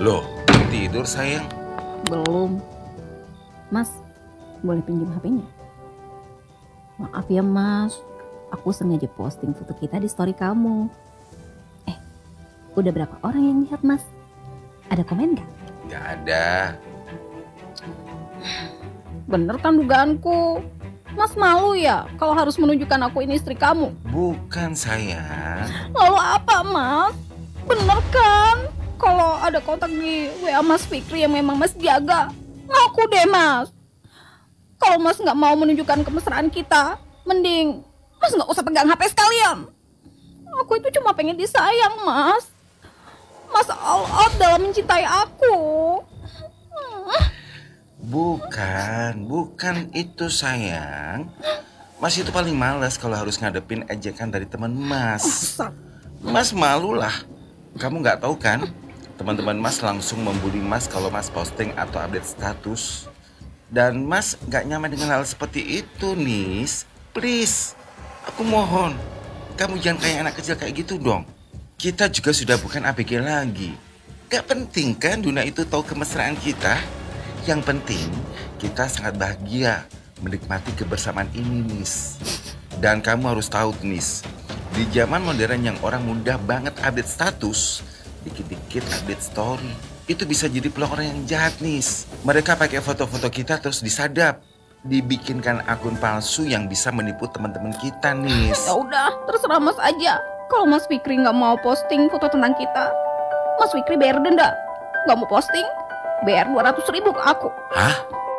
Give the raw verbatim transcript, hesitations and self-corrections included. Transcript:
Loh, tidur sayang? Belum. Mas, boleh pinjam H P-nya? Maaf ya Mas, aku sengaja posting foto kita di story kamu. Eh, udah berapa orang yang lihat Mas? Ada komen gak? Gak ada. Bener kan dugaanku? Mas malu ya kalau harus menunjukkan aku ini istri kamu? Bukan sayang. Lalu apa Mas? Bener kan? Kalau ada kontak di W A Mas Fikri yang memang Mas jaga, ngaku deh Mas. Kalau Mas gak mau menunjukkan kemesraan kita, mending Mas gak usah pegang H P sekalian. Aku itu cuma pengen disayang Mas. Mas all out dalam mencintai aku. Bukan, bukan itu sayang. Mas itu paling malas kalau harus ngadepin ejekan dari teman Mas. Mas malu lah. Kamu gak tahu kan? Teman-teman Mas langsung membuli Mas kalau Mas posting atau update status. Dan Mas gak nyaman dengan hal seperti itu, Nis. Please, aku mohon. Kamu jangan kayak anak kecil kayak gitu dong. Kita juga sudah bukan A B G lagi. Gak penting kan Duna itu tahu kemesraan kita. Yang penting kita sangat bahagia menikmati kebersamaan ini, Nis. Dan kamu harus tahu, Nis, di zaman modern yang orang mudah banget update status, dikit-dikit update story, itu bisa jadi peluang orang yang jahat, Nis. Mereka pakai foto-foto kita terus disadap, dibikinkan akun palsu yang bisa menipu teman-teman kita, Nis. Ya udah, terserah Mas aja. Kalau Mas Fikri nggak mau posting foto tentang kita, Mas Fikri bayar denda. Nggak mau posting, bayar dua ratus ribu ke aku. Hah?